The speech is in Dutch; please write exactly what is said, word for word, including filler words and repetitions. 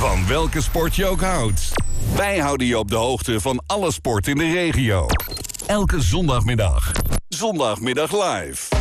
Van welke sport je ook houdt. Wij houden je op de hoogte van alle sport in de regio. Elke zondagmiddag. Zondagmiddag live.